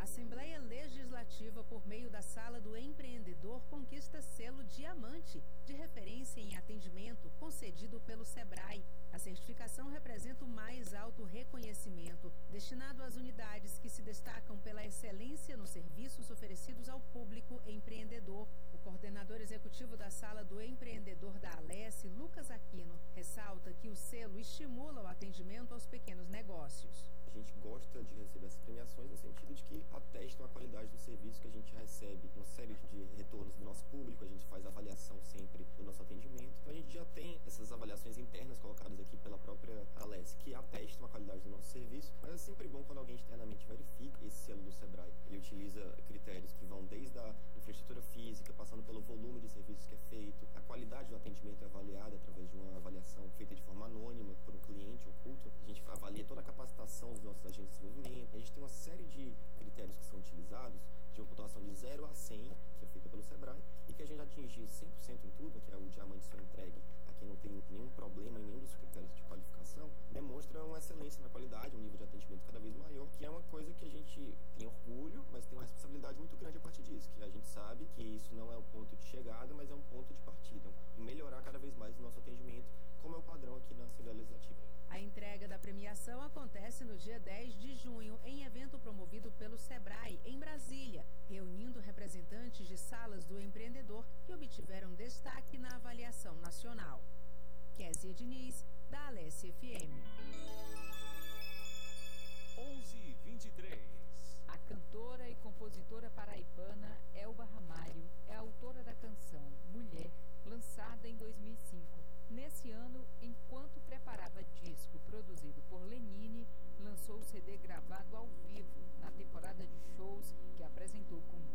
Assembleia Legislativa, por meio da Sala do Empreendedor, conquista selo Diamante de referência em atendimento concedido pelo SEBRAE. A certificação representa o mais alto reconhecimento destinado às unidades que se destacam pela excelência nos serviços oferecidos ao público empreendedor. O coordenador executivo da Sala do Empreendedor da Alesse, Lucas Aquino, ressalta que o selo estimula o atendimento aos pequenos negócios. A gente gosta de receber essas premiações no sentido de que atestam a qualidade do serviço que a gente recebe, uma série de retornos do nosso público, a gente faz avaliação sempre do nosso atendimento. Então a gente já tem essas avaliações internas colocadas aqui pela própria Alesse, que atestam a qualidade do nosso serviço, mas é sempre bom quando alguém internamente verifica esse selo do SEBRAE. Ele utiliza critérios que vão desde a infraestrutura física, passando pelo volume de serviços que é feito, a qualidade do atendimento é avaliada através de uma avaliação feita de forma anônima por um cliente oculto. A gente avalia toda a capacitação dos nossos agentes de desenvolvimento. A gente tem uma série de critérios que são utilizados, de uma pontuação de 0 a 100, que é feita pelo SEBRAE, e que a gente atingir 100% em tudo, que é o diamante só entregue a quem não tem nenhum problema em nenhum dos critérios de qualificação, demonstra uma excelência na qualidade, um nível de atendimento cada vez maior, que é uma coisa que a gente tem orgulho, mas tem uma responsabilidade muito grande a partir disso, que a gente sabe que isso não é o ponto de chegada, mas é um ponto de partida, melhorar cada vez mais o nosso atendimento, como é o padrão aqui na Assembleia Legislativa. A entrega da premiação acontece no dia 10 de junho, em evento promovido pelo SEBRAE, em Brasília, reunindo representantes de salas do empreendedor que obtiveram destaque na avaliação nacional. Kézia Diniz, da Alesse FM. 11h23. A cantora e compositora paraibana Elba Ramalho é autora